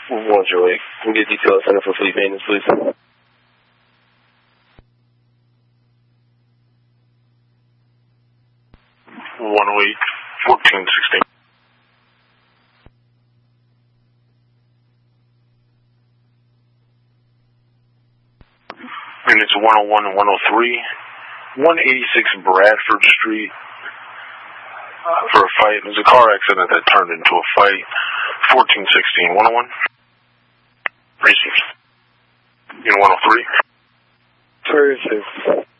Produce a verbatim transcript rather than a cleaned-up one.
one Joey. Can we get details center for fleet maintenance, please? one oh eight, fourteen sixteen. And it's one oh one and one oh three, one eighty-six Bradford Street for a fight. There's a car accident that turned into a fight. fourteen sixteen, one oh one. Racers. In one oh three. Racers.